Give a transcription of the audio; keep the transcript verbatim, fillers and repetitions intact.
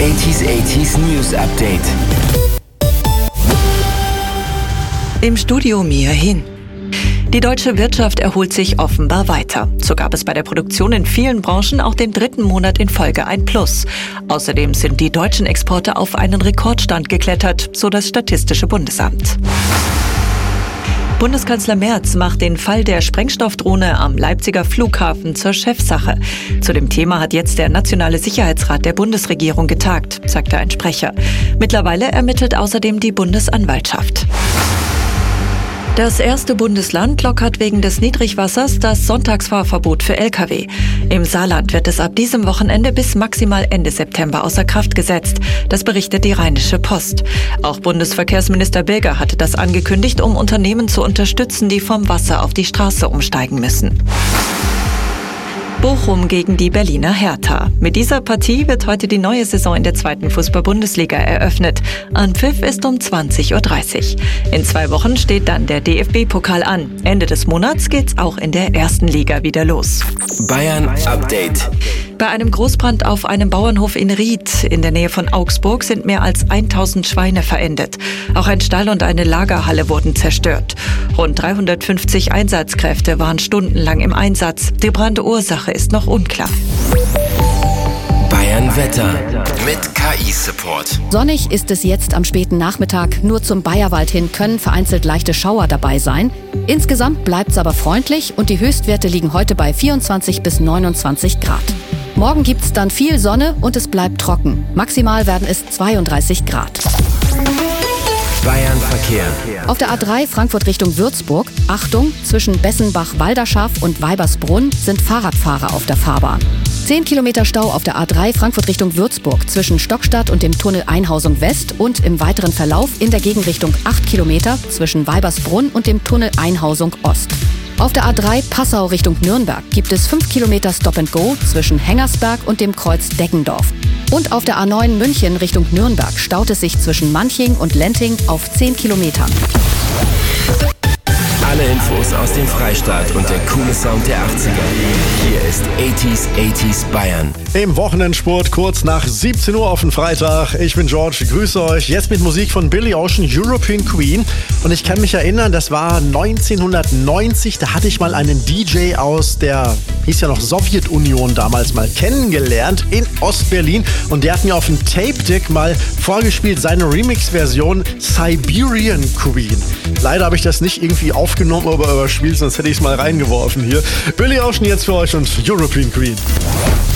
achtziger achtziger News Update. Im Studio Mia Hin. Die deutsche Wirtschaft erholt sich offenbar weiter. So gab es bei der Produktion in vielen Branchen auch den dritten Monat in Folge ein Plus. Außerdem sind die deutschen Exporte auf einen Rekordstand geklettert, so das Statistische Bundesamt. Bundeskanzler Merz macht den Fall der Sprengstoffdrohne am Leipziger Flughafen zur Chefsache. Zu dem Thema hat jetzt der Nationale Sicherheitsrat der Bundesregierung getagt, sagte ein Sprecher. Mittlerweile ermittelt außerdem die Bundesanwaltschaft. Das erste Bundesland lockert wegen des Niedrigwassers das Sonntagsfahrverbot für L K W. Im Saarland wird es ab diesem Wochenende bis maximal Ende September außer Kraft gesetzt. Das berichtet die Rheinische Post. Auch Bundesverkehrsminister Bilger hatte das angekündigt, um Unternehmen zu unterstützen, die vom Wasser auf die Straße umsteigen müssen. Bochum gegen die Berliner Hertha. Mit dieser Partie wird heute die neue Saison in der zweiten Fußball-Bundesliga eröffnet. Anpfiff ist um zwanzig Uhr dreißig. In zwei Wochen steht dann der D F B-Pokal an. Ende des Monats geht's auch in der ersten Liga wieder los. Bayern Update. Bei einem Großbrand auf einem Bauernhof in Ried in der Nähe von Augsburg sind mehr als tausend Schweine verendet. Auch ein Stall und eine Lagerhalle wurden zerstört. Rund dreihundertfünfzig Einsatzkräfte waren stundenlang im Einsatz. Die Brandursache ist noch unklar. Bayern Wetter mit K I-Support. Sonnig ist es jetzt am späten Nachmittag. Nur zum Bayerwald hin können vereinzelt leichte Schauer dabei sein. Insgesamt bleibt es aber freundlich und die Höchstwerte liegen heute bei vierundzwanzig bis neunundzwanzig Grad. Morgen gibt es dann viel Sonne und es bleibt trocken. Maximal werden es zweiunddreißig Grad. Bayern Verkehr. Auf der A drei Frankfurt Richtung Würzburg, Achtung, zwischen Bessenbach-Walderschaft und Weibersbrunn sind Fahrradfahrer auf der Fahrbahn. zehn Kilometer Stau auf der A drei Frankfurt Richtung Würzburg zwischen Stockstadt und dem Tunnel Einhausung West und im weiteren Verlauf in der Gegenrichtung acht Kilometer zwischen Weibersbrunn und dem Tunnel Einhausung Ost. Auf der A drei Passau Richtung Nürnberg gibt es fünf Kilometer Stop and Go zwischen Hengersberg und dem Kreuz Deggendorf. Und auf der A neun München Richtung Nürnberg staut es sich zwischen Manching und Lenting auf zehn Kilometern. Alle Infos aus dem Freistaat und der coole Sound der achtziger. Hier ist achtziger achtziger Bayern. Im Wochenendsport kurz nach siebzehn Uhr auf den Freitag. Ich bin George, ich grüße euch. Jetzt mit Musik von Billy Ocean, European Queen. Und ich kann mich erinnern, das war neunzehnhundertneunzig. Da hatte ich mal einen D J aus der, hieß ja noch Sowjetunion damals, mal kennengelernt in Ostberlin. Und der hat mir auf dem Tape-Deck mal vorgespielt, seine Remix-Version Siberian Queen. Leider habe ich das nicht irgendwie aufgenommen oder überspielt, sonst hätte ich es mal reingeworfen hier. Billy Ocean jetzt für euch und European Queen.